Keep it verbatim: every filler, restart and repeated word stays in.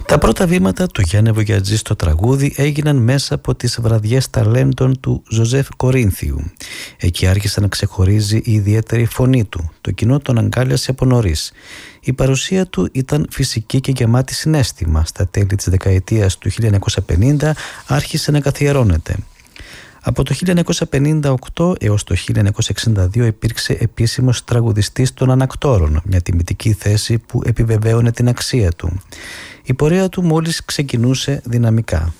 Τα πρώτα βήματα του Γιάννη Βογιατζή στο τραγούδι έγιναν μέσα από τις βραδιές ταλέντων του Ζωζεφ Κορίνθιου. Εκεί άρχισε να ξεχωρίζει η ιδιαίτερη φωνή του. Το κοινό τον αγκάλιασε από νωρίς. Η παρουσία του ήταν φυσική και γεμάτη συναίσθημα. Στα τέλη της δεκαετίας του χίλια εννιακόσια πενήντα άρχισε να καθιερώνεται. Από το χίλια εννιακόσια πενήντα οκτώ έως το χίλια εννιακόσια εξήντα δύο υπήρξε επίσημος τραγουδιστής των ανακτόρων, μια τιμητική θέση που επιβεβαίωνε την αξία του. Η πορεία του μόλις ξεκινούσε δυναμικά.